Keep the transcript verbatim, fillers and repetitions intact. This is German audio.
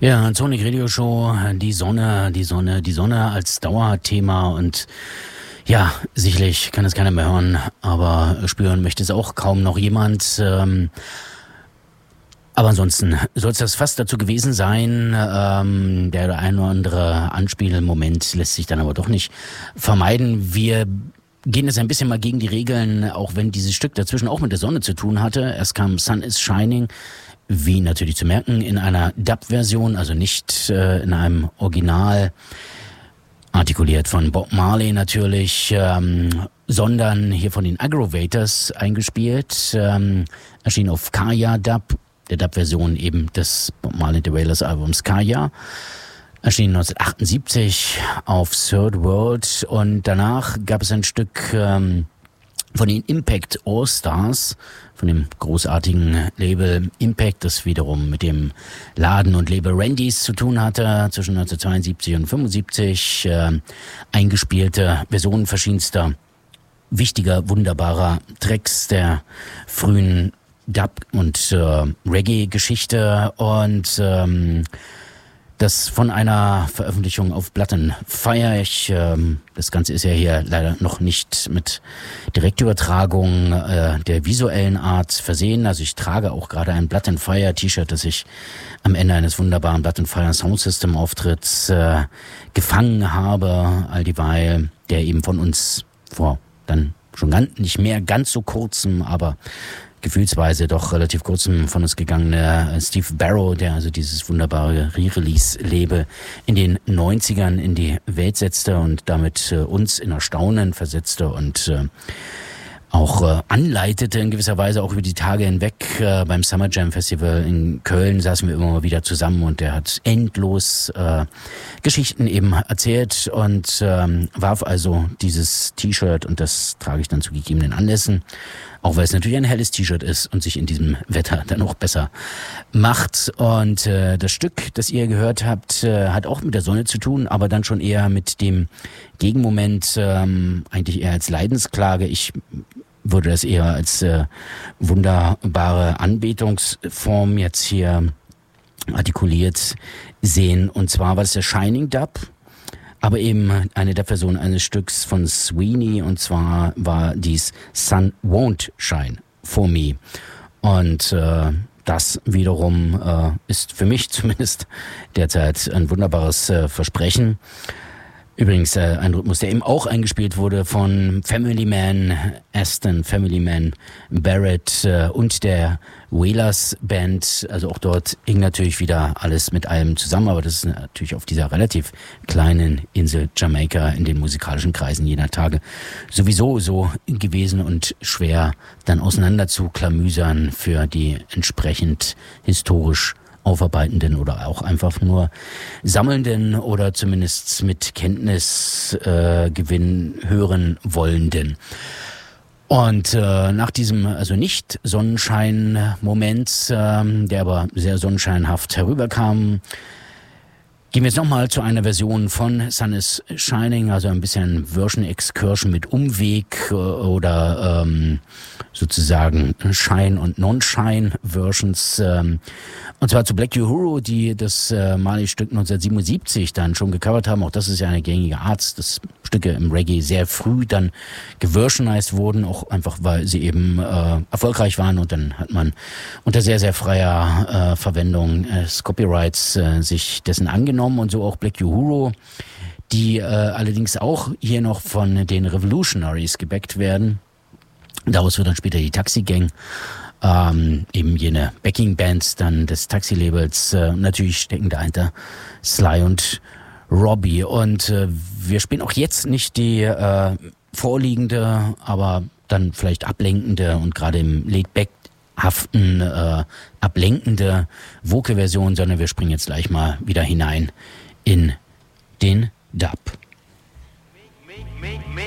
Ja, Sonic Radio Show, die Sonne, die Sonne, die Sonne als Dauerthema und ja, sicherlich kann es keiner mehr hören, aber spüren möchte es auch kaum noch jemand. Ähm, aber ansonsten soll es das fast dazu gewesen sein. Ähm, der ein oder andere Anspielmoment lässt sich dann aber doch nicht vermeiden. Wir gehen jetzt ein bisschen mal gegen die Regeln, auch wenn dieses Stück dazwischen auch mit der Sonne zu tun hatte. Es kam Sun is Shining, wie natürlich zu merken, in einer Dub-Version, also nicht äh, in einem Original, artikuliert von Bob Marley natürlich, ähm, sondern hier von den Aggrovators eingespielt, ähm, erschien auf Kaya Dub, der Dub-Version eben des Bob Marley The Wailers Albums Kaya, erschien neunzehnhundertachtundsiebzig auf Third World und danach gab es ein Stück ähm, von den Impact All-Stars, von dem großartigen Label Impact, das wiederum mit dem Laden und Label Randys zu tun hatte, zwischen neunzehnhundertzweiundsiebzig und fünfundsiebzig, äh, eingespielte Versionen verschiedenster wichtiger, wunderbarer Tracks der frühen Dub- und äh, Reggae-Geschichte und ähm, das von einer Veröffentlichung auf Platten Fire. Ich, ähm, das Ganze ist ja hier leider noch nicht mit Direktübertragung äh, der visuellen Art versehen. Also ich trage auch gerade ein Blood and Fire T-Shirt, das ich am Ende eines wunderbaren Blood and Fire Sound System Auftritts äh, gefangen habe, all dieweil der eben von uns vor dann schon ganz, nicht mehr ganz so kurzem, aber gefühlsweise doch relativ kurzem von uns gegangene Steve Barrow, der also dieses wunderbare Re-Release-Label in den neunzigern in die Welt setzte und damit äh, uns in Erstaunen versetzte und äh, auch äh, anleitete in gewisser Weise auch über die Tage hinweg. Äh, beim Summer Jam Festival in Köln saßen wir immer mal wieder zusammen und der hat endlos äh, Geschichten eben erzählt und ähm, warf also dieses T-Shirt, und das trage ich dann zu gegebenen Anlässen, auch weil es natürlich ein helles T-Shirt ist und sich in diesem Wetter dann auch besser macht. Und äh, das Stück, das ihr gehört habt, äh, hat auch mit der Sonne zu tun, aber dann schon eher mit dem Gegenmoment, ähm, eigentlich eher als Leidensklage. Ich würde das eher als äh, wunderbare Anbetungsform jetzt hier artikuliert sehen. Und zwar war es der Shining Dub, aber eben eine der Versionen eines Stücks von Sweeney, und zwar war dies Sun Won't Shine For Me. Und äh, das wiederum äh, ist für mich zumindest derzeit ein wunderbares äh, Versprechen. Übrigens äh, ein Rhythmus, der eben auch eingespielt wurde von Family Man Aston, Family Man Barrett äh, und der Wailers Band. Also auch dort hing natürlich wieder alles mit allem zusammen, aber das ist natürlich auf dieser relativ kleinen Insel Jamaika in den musikalischen Kreisen jener Tage sowieso so gewesen und schwer dann auseinander zu klamüsern für die entsprechend historisch Aufarbeitenden oder auch einfach nur Sammelnden oder zumindest mit Kenntnisgewinn äh, hören wollenden. Und äh, nach diesem also nicht Sonnenschein-Moment, äh, der aber sehr sonnenscheinhaft herüberkam, gehen wir jetzt nochmal zu einer Version von Sun is Shining, also ein bisschen Version-Excursion mit Umweg äh, oder ähm, sozusagen Shine- und Non-Shine-Versions. Ähm, und zwar zu Black Uhuru, die das äh, Marley-Stück neunzehnhundertsiebenundsiebzig dann schon gecovert haben. Auch das ist ja eine gängige Art, dass Stücke im Reggae sehr früh dann geversionized wurden, auch einfach, weil sie eben äh, erfolgreich waren. Und dann hat man unter sehr, sehr freier äh, Verwendung des Copyrights äh, sich dessen angenommen. Und so auch Black Uhuru, die äh, allerdings auch hier noch von den Revolutionaries gebackt werden. Daraus wird dann später die Taxi Gang, ähm, eben jene Backing-Bands dann des Taxi-Labels. Äh, natürlich stecken dahinter Sly und Robbie. Und äh, wir spielen auch jetzt nicht die äh, vorliegende, aber dann vielleicht ablenkende und gerade im Laid-Back haften, äh, ablenkende Vocal-Version, sondern wir springen jetzt gleich mal wieder hinein in den Dub.